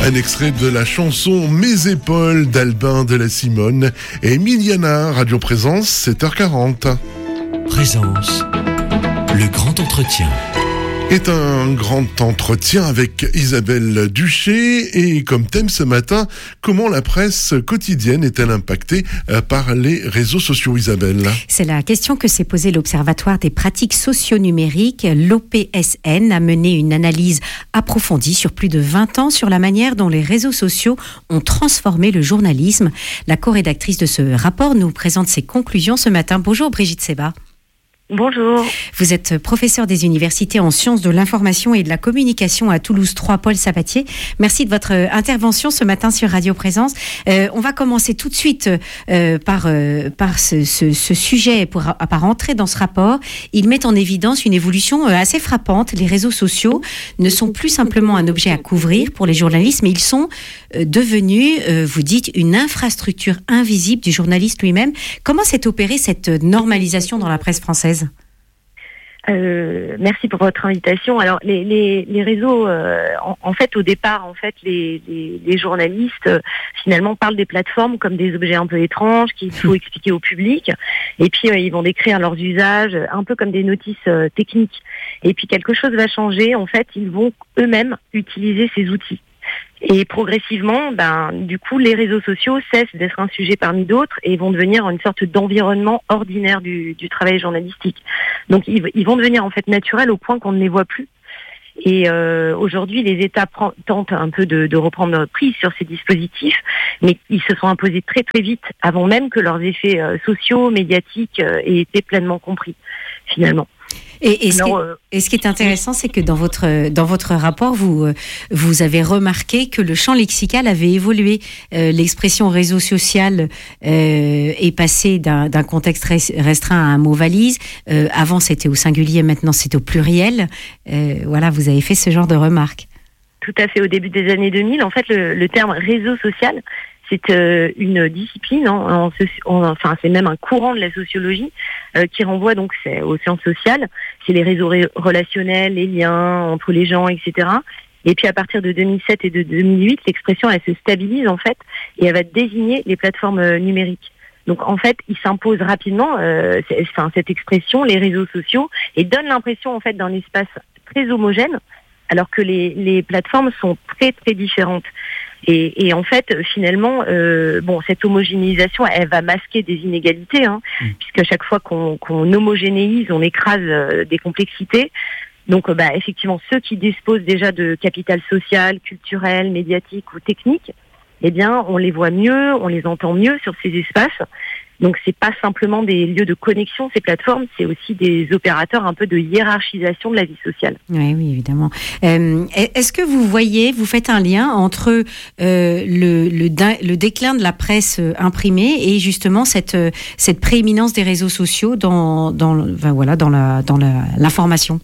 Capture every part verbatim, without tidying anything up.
Un extrait de la chanson Mes épaules d'Albin de la Simone et Emiliana, Radio Présence, sept heures quarante. Présence, le grand entretien. Est un grand entretien avec Isabelle Duché et comme thème ce matin, comment la presse quotidienne est-elle impactée par les réseaux sociaux, Isabelle? C'est la question que s'est posée l'Observatoire des pratiques socio-numériques. L'O P S N a mené une analyse approfondie sur plus de vingt ans sur la manière dont les réseaux sociaux ont transformé le journalisme. La co-rédactrice de ce rapport nous présente ses conclusions ce matin. Bonjour Brigitte Seba. Bonjour. Vous êtes professeur des universités en sciences de l'information et de la communication à Toulouse trois, Paul Sabatier. Merci de votre intervention ce matin sur Radio Présence. Euh, on va commencer tout de suite euh, par, euh, par ce, ce, ce sujet, pour, par entrer dans ce rapport. Il met en évidence une évolution assez frappante. Les réseaux sociaux ne sont plus simplement un objet à couvrir pour les journalistes, mais ils sont euh, devenus, euh, vous dites, une infrastructure invisible du journaliste lui-même. Comment s'est opérée cette normalisation dans la presse française ? Euh, merci pour votre invitation. Alors les, les, les réseaux, euh, en, en fait, au départ, en fait, les, les, les journalistes euh, finalement parlent des plateformes comme des objets un peu étranges qu'il faut expliquer au public. Et puis euh, ils vont décrire leurs usages, un peu comme des notices euh, techniques. Et puis quelque chose va changer. En fait, ils vont eux-mêmes utiliser ces outils. Et progressivement, ben, du coup, les réseaux sociaux cessent d'être un sujet parmi d'autres et vont devenir une sorte d'environnement ordinaire du, du travail journalistique. Donc, ils, ils vont devenir en fait naturels au point qu'on ne les voit plus. Et euh, aujourd'hui, les États pr- tentent un peu de, de reprendre prise sur ces dispositifs, mais ils se sont imposés très très vite, avant même que leurs effets euh, sociaux, médiatiques euh, aient été pleinement compris, finalement. Et, et, ce Alors, qui est, et ce qui est intéressant, c'est que dans votre, dans votre rapport, vous, vous avez remarqué que le champ lexical avait évolué. Euh, l'expression réseau social euh, est passée d'un, d'un contexte restreint à un mot valise. Euh, avant, c'était au singulier, maintenant, c'est au pluriel. Euh, voilà, vous avez fait ce genre de remarques. Tout à fait. Au début des années deux mille, en fait, le, le terme réseau social, c'est euh, une discipline, hein, en, en, enfin c'est même un courant de la sociologie euh, qui renvoie donc c'est, aux sciences sociales. C'est les réseaux ré- relationnels, les liens entre les gens, et cetera. Et puis à partir de deux mille sept et de deux mille huit, l'expression elle se stabilise en fait et elle va désigner les plateformes euh, numériques. Donc en fait, il s'impose rapidement euh, c'est, enfin, cette expression, les réseaux sociaux, et donne l'impression en fait d'un espace très homogène, alors que les, les plateformes sont très très différentes. Et, et en fait, finalement, euh, bon, cette homogénéisation, elle va masquer des inégalités, hein, mmh. puisque à chaque fois qu'on, qu'on homogénéise, on écrase euh, des complexités. Donc, euh, bah, effectivement, ceux qui disposent déjà de capital social, culturel, médiatique ou technique, eh bien, on les voit mieux, on les entend mieux sur ces espaces. Donc, c'est pas simplement des lieux de connexion, ces plateformes, c'est aussi des opérateurs un peu de hiérarchisation de la vie sociale. Oui, oui, évidemment. Euh, est-ce que vous voyez, vous faites un lien entre euh, le, le, le déclin de la presse imprimée et justement cette, cette prééminence des réseaux sociaux dans, dans, enfin, voilà, dans, la, dans la, l'information?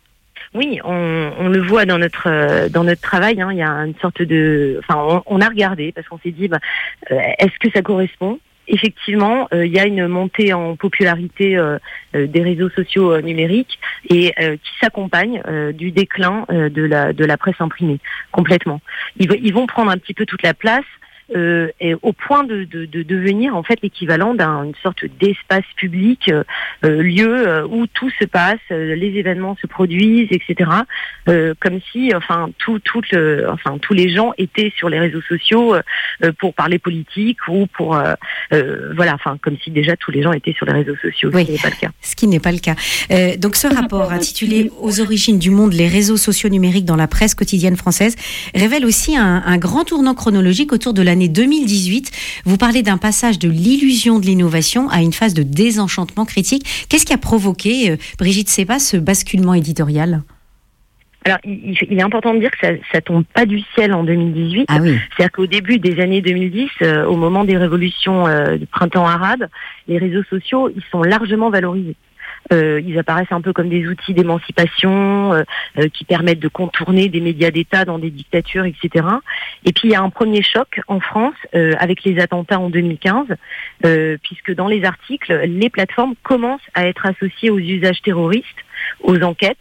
Oui, on, on le voit dans notre dans notre travail. Hein, il y a une sorte de, enfin, on, on a regardé parce qu'on s'est dit, bah, euh, est-ce que ça correspond? Effectivement, euh, il y a une montée en popularité euh, euh, des réseaux sociaux euh, numériques et euh, qui s'accompagne euh, du déclin euh, de la de la presse imprimée complètement. Ils, v- ils vont prendre un petit peu toute la place. Euh, et au point de, de, de devenir en fait l'équivalent d'une sorte d'espace public, euh, lieu euh, où tout se passe, euh, les événements se produisent, et cetera. Euh, comme si, enfin, tout, tout le, enfin, tous les gens étaient sur les réseaux sociaux euh, pour parler politique ou pour, euh, euh, voilà, enfin, comme si déjà tous les gens étaient sur les réseaux sociaux. Oui, ce qui n'est pas le cas. Ce qui n'est pas le cas. Euh, donc, ce rapport intitulé Aux origines du monde, les réseaux sociaux numériques dans la presse quotidienne française révèle aussi un, un grand tournant chronologique autour de l'année deux mille dix-huit. Vous parlez d'un passage de l'illusion de l'innovation à une phase de désenchantement critique. Qu'est-ce qui a provoqué, euh, Brigitte Seba, ce basculement éditorial ? Alors, il, il est important de dire que ça, ça tombe pas du ciel en deux mille dix-huit. Ah oui. C'est-à-dire qu'au début des années deux mille dix, euh, au moment des révolutions euh, du printemps arabe, les réseaux sociaux, ils sont largement valorisés. Euh, ils apparaissent un peu comme des outils d'émancipation euh, euh, qui permettent de contourner des médias d'État dans des dictatures, et cetera. Et puis il y a un premier choc en France euh, avec les attentats en deux mille quinze, euh, puisque dans les articles, les plateformes commencent à être associées aux usages terroristes, aux enquêtes,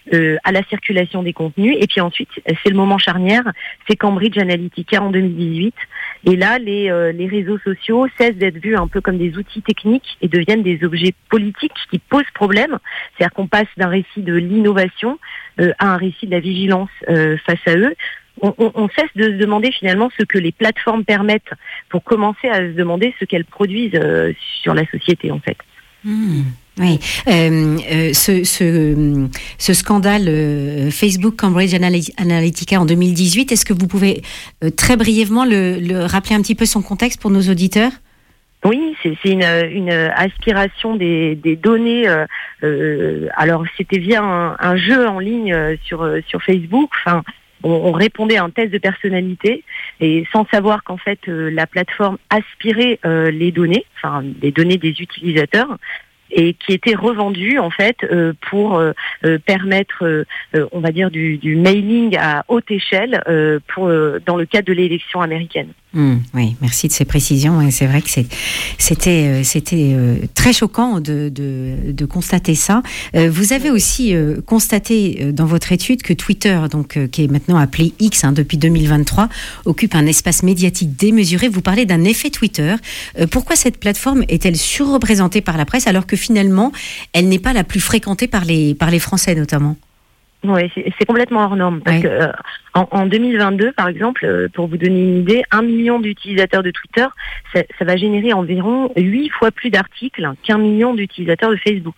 euh, à la circulation des contenus. Et puis ensuite, c'est le moment charnière, c'est Cambridge Analytica en deux mille dix-huit. Et là, les, euh, les réseaux sociaux cessent d'être vus un peu comme des outils techniques et deviennent des objets politiques qui posent problème. C'est-à-dire qu'on passe d'un récit de l'innovation euh, à un récit de la vigilance euh, face à eux. On, on, on cesse de se demander finalement ce que les plateformes permettent pour commencer à se demander ce qu'elles produisent euh, sur la société en fait. Mmh. Oui, euh, euh, ce, ce, ce scandale euh, Facebook Cambridge Analytica en deux mille dix-huit, est-ce que vous pouvez euh, très brièvement le, le rappeler un petit peu son contexte pour nos auditeurs ? Oui, c'est, c'est une, une aspiration des, des données. Euh, euh, alors, c'était via un, un jeu en ligne sur, sur Facebook. Enfin, on, on répondait à un test de personnalité et sans savoir qu'en fait euh, la plateforme aspirait euh, les données, enfin les données des utilisateurs, et qui étaient revendues en fait euh, pour euh, euh, permettre, euh, euh, on va dire, du, du mailing à haute échelle euh, pour euh, dans le cadre de l'élection américaine. Mmh, oui, merci de ces précisions. Et c'est vrai que c'est, c'était, euh, c'était euh, très choquant de, de, de constater ça. Euh, vous avez aussi euh, constaté euh, dans votre étude que Twitter, donc euh, qui est maintenant appelé X hein, depuis deux mille vingt-trois, occupe un espace médiatique démesuré. Vous parlez d'un effet Twitter. Euh, pourquoi cette plateforme est-elle surreprésentée par la presse alors que finalement, elle n'est pas la plus fréquentée par les, par les Français notamment ? Oui, c'est, c'est complètement hors norme. Parce ouais. que, euh, en, en deux mille vingt-deux, par exemple, euh, pour vous donner une idée, un million d'utilisateurs de Twitter, ça, ça va générer environ huit fois plus d'articles qu'un million d'utilisateurs de Facebook.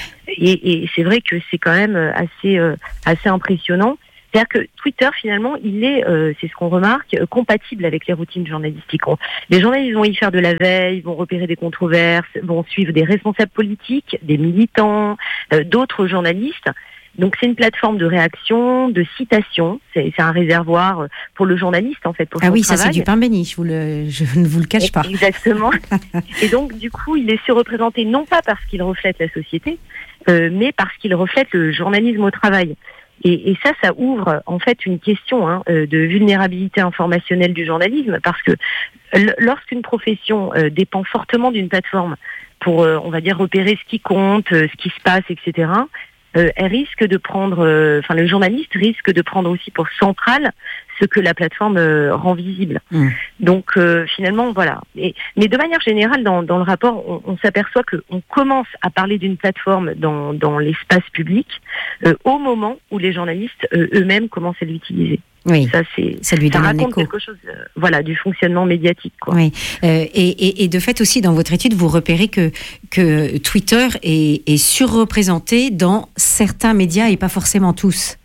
Et, et c'est vrai que c'est quand même assez, euh, assez impressionnant. C'est-à-dire que Twitter, finalement, il est, euh, c'est ce qu'on remarque, euh, compatible avec les routines journalistiques. On, les journalistes vont y faire de la veille, vont repérer des controverses, vont suivre des responsables politiques, des militants, euh, d'autres journalistes. Donc c'est une plateforme de réaction, de citation. C'est, c'est un réservoir pour le journaliste en fait pour ah son oui, travail. Ça c'est du pain béni. Je, vous le, je ne vous le cache pas. Exactement. Et donc du coup, il est surreprésenté non pas parce qu'il reflète la société, euh, mais parce qu'il reflète le journalisme au travail. Et, et ça, ça ouvre en fait une question hein, de vulnérabilité informationnelle du journalisme, parce que l- lorsqu'une profession euh, dépend fortement d'une plateforme pour, euh, on va dire, repérer ce qui compte, euh, ce qui se passe, et cetera. Euh, elle risque de prendre, enfin euh, le journaliste risque de prendre aussi pour central ce que la plateforme euh, rend visible. Mmh. Donc euh, finalement voilà. Et, mais de manière générale dans, dans le rapport, on, on s'aperçoit que on commence à parler d'une plateforme dans, dans l'espace public euh, au moment où les journalistes euh, eux-mêmes commencent à l'utiliser. Oui, ça, c'est, ça lui donne ça un raconte écho. quelque chose, euh, voilà, du fonctionnement médiatique, quoi. Oui, euh, et, et, et de fait aussi dans votre étude, vous repérez que que Twitter est, est surreprésenté dans certains médias et pas forcément tous.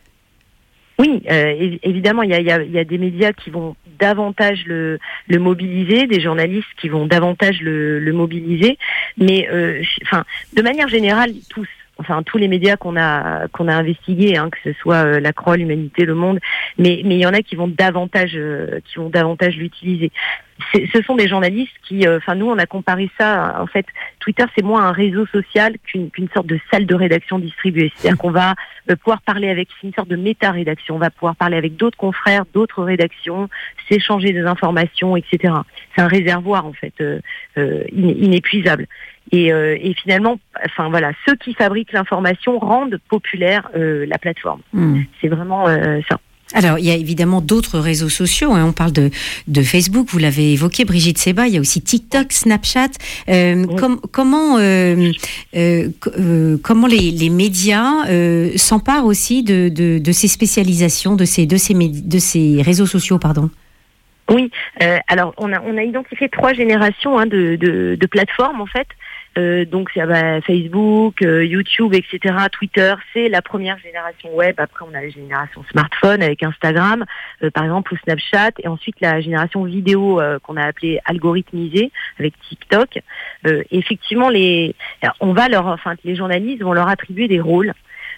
Oui, euh, évidemment, il y a, y, a, y a des médias qui vont davantage le, le mobiliser, des journalistes qui vont davantage le, le mobiliser, mais euh, enfin, de manière générale, tous. Enfin, tous les médias qu'on a qu'on a investigués, hein, que ce soit euh, La Croix, l'Humanité, Le Monde, mais mais il y en a qui vont davantage euh, qui vont davantage l'utiliser. C'est, ce sont des journalistes qui, enfin euh, nous on a comparé ça. En fait, Twitter c'est moins un réseau social qu'une, qu'une sorte de salle de rédaction distribuée. C'est-à-dire qu'on va euh, pouvoir parler avec une sorte de méta-rédaction. On va pouvoir parler avec d'autres confrères, d'autres rédactions, s'échanger des informations, et cetera. C'est un réservoir en fait euh, euh, inépuisable. Et, euh, et finalement, enfin voilà, ceux qui fabriquent l'information rendent populaire euh, la plateforme. Mmh. C'est vraiment euh, ça. Alors, il y a évidemment d'autres réseaux sociaux. Hein. On parle de, de Facebook, vous l'avez évoqué, Brigitte Seba. Il y a aussi TikTok, Snapchat. Euh, oui. com- comment euh, euh, euh, comment les, les médias euh, s'emparent aussi de, de, de ces spécialisations, de ces, de ces, médi- de ces réseaux sociaux, pardon. Oui. Euh, alors, on a, on a identifié trois générations hein, de, de, de plateformes, en fait. Euh, donc c'est bah, Facebook, euh, YouTube, et cetera. Twitter, c'est la première génération web. Après, on a la génération smartphone avec Instagram, euh, par exemple, ou Snapchat, et ensuite la génération vidéo euh, qu'on a appelée algorithmisée avec TikTok. Euh, effectivement, les, alors, on va leur, enfin, les journalistes vont leur attribuer des rôles.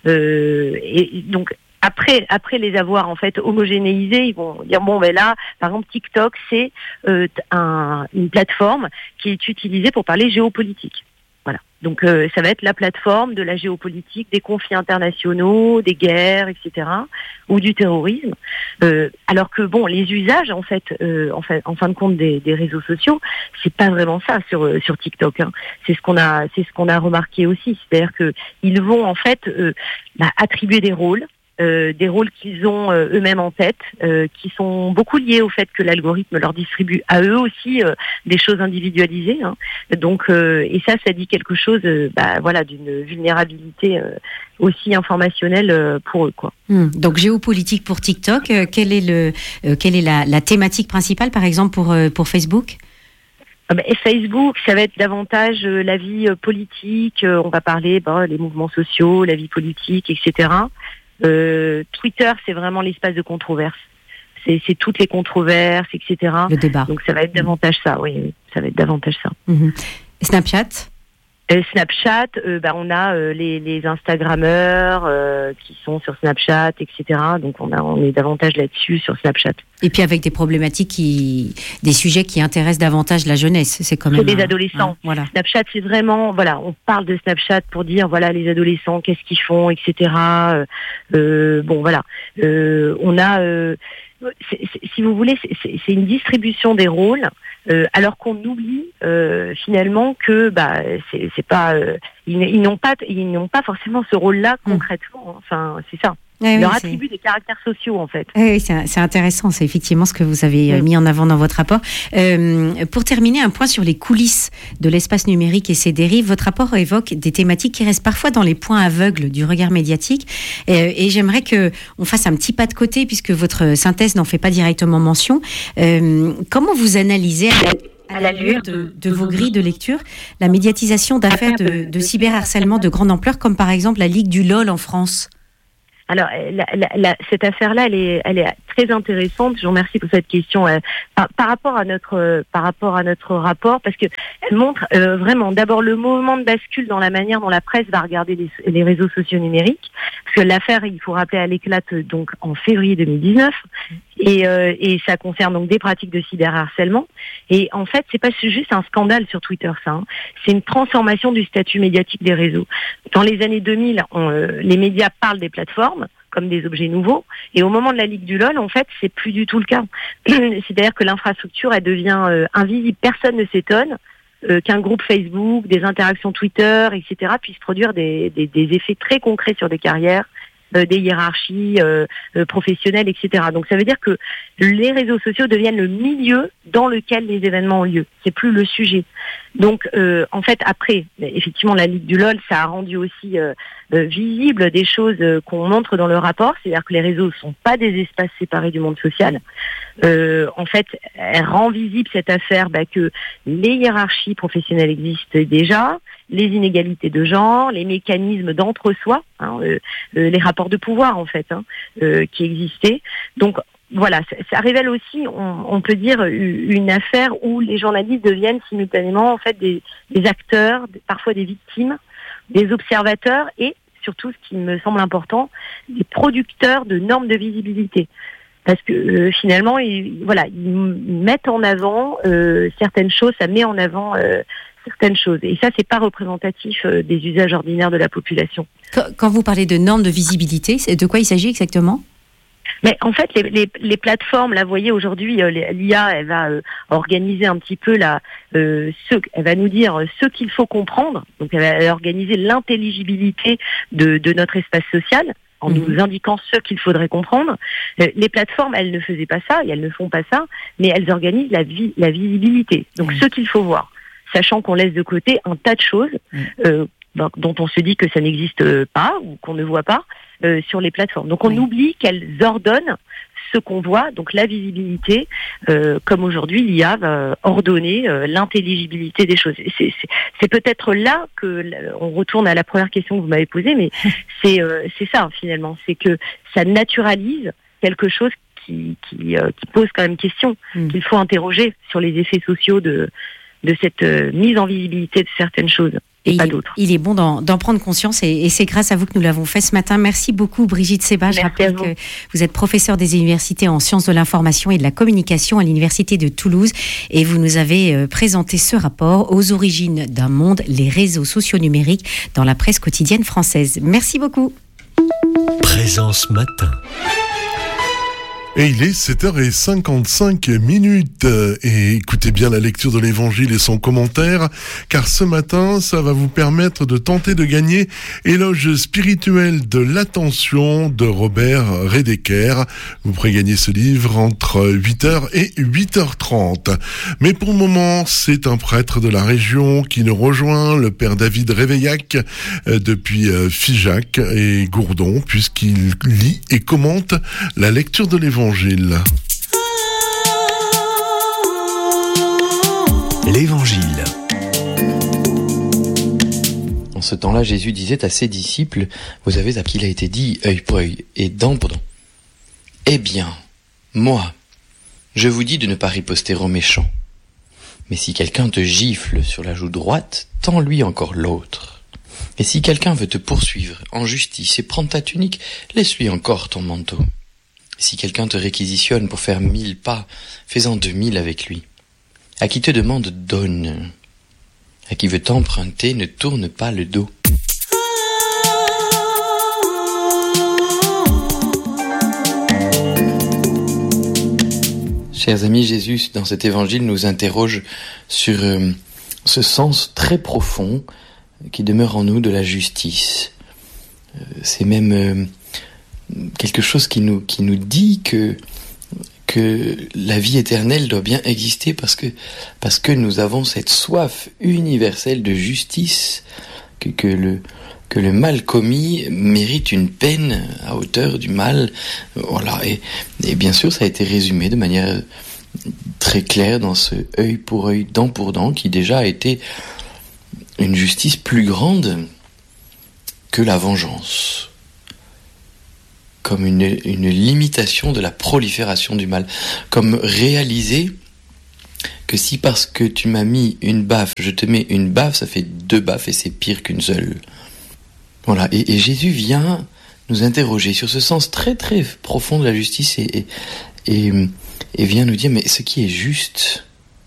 Euh, et donc Après, après les avoir en fait homogénéisés, ils vont dire bon ben là, par exemple TikTok, c'est euh, un, une plateforme qui est utilisée pour parler géopolitique. Voilà. Donc euh, ça va être la plateforme de la géopolitique, des conflits internationaux, des guerres, et cetera, ou du terrorisme. Euh, alors que bon, les usages en fait, euh, en, fait en fin de compte des, des réseaux sociaux, c'est pas vraiment ça sur sur TikTok. Hein. C'est ce qu'on a, c'est ce qu'on a remarqué aussi, c'est-à-dire que ils vont en fait euh, bah, attribuer des rôles. Euh, des rôles qu'ils ont euh, eux-mêmes en tête, euh, qui sont beaucoup liés au fait que l'algorithme leur distribue à eux aussi euh, des choses individualisées. Hein. Donc, euh, et ça, ça dit quelque chose, euh, bah, voilà, d'une vulnérabilité euh, aussi informationnelle euh, pour eux, quoi. Hum, donc géopolitique pour TikTok. Euh, quelle est le, euh, quelle est la, la thématique principale, par exemple, pour euh, pour Facebook? Et Facebook, ça va être davantage euh, la vie euh, politique. Euh, on va parler, bah, les mouvements sociaux, la vie politique, et cetera. Euh, Twitter, c'est vraiment l'espace de controverse. C'est, c'est toutes les controverses, et cetera. Le débat. Donc ça va être davantage ça, oui, ça va être davantage ça. Mmh. Snapchat euh, Snapchat, euh, bah, on a euh, les, les Instagrammeurs euh, qui sont sur Snapchat, et cetera. Donc on, a, on est davantage là-dessus sur Snapchat. Et puis avec des problématiques qui, des sujets qui intéressent davantage la jeunesse, c'est quand même. C'est des un, adolescents. Hein, voilà. Snapchat, c'est vraiment, voilà, on parle de Snapchat pour dire, voilà, les adolescents, qu'est-ce qu'ils font, et cetera. Euh, euh, bon, voilà, euh, on a, euh, c'est, c'est, si vous voulez, c'est, c'est, c'est une distribution des rôles, euh, alors qu'on oublie euh, finalement que, bah, c'est, c'est pas, euh, ils, ils n'ont pas, ils n'ont pas forcément ce rôle-là concrètement. Enfin, c'est ça. Ouais, Ils oui, leur c'est... attribuent des caractères sociaux, en fait. Oui, c'est, c'est intéressant. C'est effectivement ce que vous avez oui. mis en avant dans votre rapport. Euh, pour terminer, un point sur les coulisses de l'espace numérique et ses dérives. Votre rapport évoque des thématiques qui restent parfois dans les points aveugles du regard médiatique. Et, et j'aimerais que on fasse un petit pas de côté, puisque votre synthèse n'en fait pas directement mention. Euh, comment vous analysez à la, à la lueur de, de vos grilles de lecture la médiatisation d'affaires de, de cyberharcèlement de grande ampleur, comme par exemple la Ligue du LOL en France? Alors, la, la, la, cette affaire-là, elle est, elle est très intéressante. Je vous remercie pour cette question. Euh, par, par rapport à notre, euh, par rapport à notre rapport, parce que elle montre euh, vraiment d'abord le mouvement de bascule dans la manière dont la presse va regarder les, les réseaux sociaux numériques. Parce que l'affaire, il faut rappeler, elle éclate donc en février deux mille dix-neuf. Et, euh, et ça concerne donc des pratiques de cyberharcèlement. Et en fait, c'est pas juste un scandale sur Twitter, ça. Hein. C'est une transformation du statut médiatique des réseaux. Dans les années deux mille, on, euh, les médias parlent des plateformes comme des objets nouveaux. Et au moment de la Ligue du LOL, en fait, c'est plus du tout le cas. C'est-à-dire que l'infrastructure, elle devient euh, invisible. Personne ne s'étonne euh, qu'un groupe Facebook, des interactions Twitter, et cetera, puisse produire des, des, des effets très concrets sur des carrières, Euh, des hiérarchies euh, euh, professionnelles, et cetera. Donc ça veut dire que les réseaux sociaux deviennent le milieu dans lequel les événements ont lieu. C'est plus le sujet. Donc euh, en fait après, effectivement la Ligue du LOL, ça a rendu aussi euh, euh, visible des choses euh, qu'on montre dans le rapport, c'est-à-dire que les réseaux ne sont pas des espaces séparés du monde social. Euh, en fait, elle rend visible cette affaire bah, que les hiérarchies professionnelles existent déjà, les inégalités de genre, les mécanismes d'entre-soi, hein, euh, euh, les rapports de pouvoir en fait, hein, euh, qui existaient. Donc voilà, ça, ça révèle aussi, on, on peut dire, une affaire où les journalistes deviennent simultanément en fait des, des acteurs, parfois des victimes, des observateurs et surtout, ce qui me semble important, des producteurs de normes de visibilité. Parce que euh, finalement, ils, voilà, ils mettent en avant euh, certaines choses, ça met en avant euh, certaines choses. Et ça, c'est pas représentatif euh, des usages ordinaires de la population. Quand, quand vous parlez de normes de visibilité, c'est de quoi il s'agit exactement ? Mais en fait, les, les, les plateformes, là, vous voyez, aujourd'hui, euh, l'I A, elle va euh, organiser un petit peu la, euh, ce, elle va nous dire ce qu'il faut comprendre. Donc, elle va organiser l'intelligibilité de, de notre espace social, en mmh. nous indiquant ce qu'il faudrait comprendre. Euh, les plateformes, elles ne faisaient pas ça, et elles ne font pas ça, mais elles organisent la, vi- la visibilité. Donc, mmh. ce qu'il faut voir, sachant qu'on laisse de côté un tas de choses mmh. euh, dont on se dit que ça n'existe pas ou qu'on ne voit pas euh, sur les plateformes. Donc, on mmh. oublie qu'elles ordonnent ce qu'on voit, donc la visibilité, euh, comme aujourd'hui l'I A va ordonner euh, l'intelligibilité des choses. C'est, c'est, c'est peut-être là que on retourne à la première question que vous m'avez posée, mais c'est, euh, c'est ça finalement, c'est que ça naturalise quelque chose qui, qui, euh, qui pose quand même question, mmh. qu'il faut interroger sur les effets sociaux de, de cette euh, mise en visibilité de certaines choses. et, et pas il, d'autre. Il est bon d'en, d'en prendre conscience et, et c'est grâce à vous que nous l'avons fait ce matin. Merci beaucoup Brigitte Séba. Je rappelle que vous êtes professeure des universités en sciences de l'information et de la communication à l'université de Toulouse et vous nous avez euh, présenté ce rapport aux origines d'un monde, les réseaux sociaux numériques dans la presse quotidienne française. Merci beaucoup. Présence matin. Et il est sept heures cinquante-cinq minutes. Et écoutez bien la lecture de l'évangile et son commentaire, car ce matin, ça va vous permettre de tenter de gagner Éloge spirituel de l'attention de Robert Redeker. Vous pourrez gagner ce livre entre huit heures et huit heures trente. Mais pour le moment, c'est un prêtre de la région qui nous rejoint, le père David Réveillac, depuis Figeac et Gourdon, puisqu'il lit et commente la lecture de l'évangile. L'Évangile. En ce temps-là, Jésus disait à ses disciples, « Vous avez à qui il a été dit œil pour œil et dent pour dent. Eh bien, moi, je vous dis de ne pas riposter aux méchants. Mais si quelqu'un te gifle sur la joue droite, tends-lui encore l'autre. Et si quelqu'un veut te poursuivre en justice et prendre ta tunique, laisse-lui encore ton manteau. Si quelqu'un te réquisitionne pour faire mille pas, fais-en deux mille avec lui. À qui te demande, donne. À qui veut t'emprunter, ne tourne pas le dos. » Chers amis, Jésus, dans cet évangile, nous interroge sur euh, ce sens très profond qui demeure en nous de la justice. Euh, c'est même... Euh, quelque chose qui nous qui nous dit que que la vie éternelle doit bien exister parce que parce que nous avons cette soif universelle de justice, que que le que le mal commis mérite une peine à hauteur du mal. Voilà, et et bien sûr ça a été résumé de manière très claire dans ce œil pour œil, dent pour dent, qui déjà a été une justice plus grande que la vengeance, comme une, une limitation de la prolifération du mal, comme réaliser que si parce que tu m'as mis une baffe, je te mets une baffe, ça fait deux baffes et c'est pire qu'une seule. Voilà, et, et Jésus vient nous interroger sur ce sens très très profond de la justice et, et, et, et vient nous dire, mais ce qui est juste,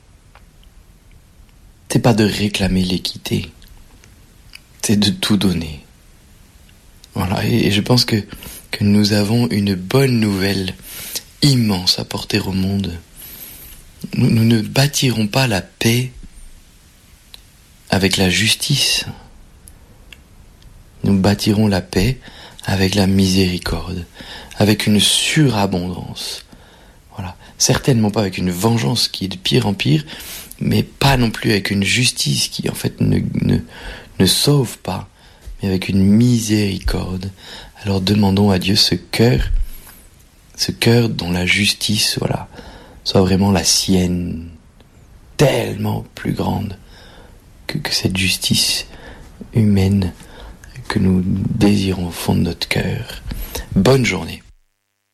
c'est pas de réclamer l'équité, c'est de tout donner. Voilà, et, et je pense que que nous avons une bonne nouvelle immense à porter au monde. Nous, nous ne bâtirons pas la paix avec la justice. Nous bâtirons la paix avec la miséricorde, avec une surabondance. Voilà. Certainement pas avec une vengeance qui est de pire en pire, mais pas non plus avec une justice qui en fait ne, ne, ne sauve pas, mais avec une miséricorde. Alors demandons à Dieu ce cœur, ce cœur dont la justice, voilà, soit vraiment la sienne, tellement plus grande que, que cette justice humaine que nous désirons au fond de notre cœur. Bonne journée.